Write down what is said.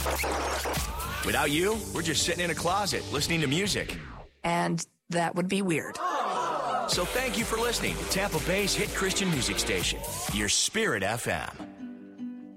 Without you, we're just sitting in a closet listening to music. And that would be weird. So thank you for listening to Tampa Bay's hit Christian music station, Your Spirit FM.